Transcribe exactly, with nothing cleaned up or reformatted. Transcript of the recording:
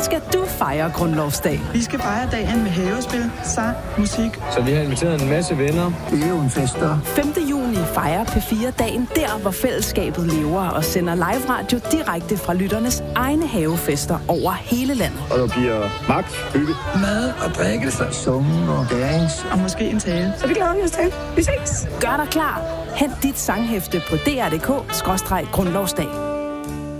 skal du fejre grundlovsdag? Vi skal fejre dagen med havespil, sang, musik. Så vi har inviteret en masse venner. Det er jo en fest, der. femte juni fejrer P fire dagen der, hvor fællesskabet lever og sender live radio direkte fra lytternes egne havefester over hele landet. Og der bliver magt, hygge, mad og drikkelse, summen og dance. Og måske en tale. Så vi glæder os til. Vi ses. Gør dig klar. Hent dit sanghæfte på d r punktum d k skråstreg grundlovsdag.